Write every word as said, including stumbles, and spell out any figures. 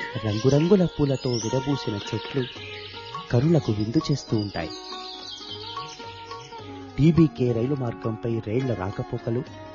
రంగురంగుల పూలతో విరబూసిన చెట్లు కరులకు విందు చేస్తూ ఉంటాయి. టీబీకే రైలు మార్గంపై రైళ్ల రాకపోకలు,